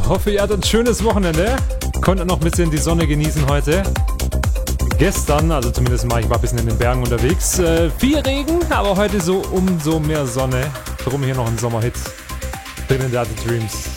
Hoffe, ihr hattet ein schönes Wochenende. Konntet noch ein bisschen die Sonne genießen heute. Gestern, also zumindest mal, ich war ein bisschen in den Bergen unterwegs. Viel Regen, aber heute so umso mehr Sonne. Drum hier noch ein Sommerhit. Trinidad Dreams.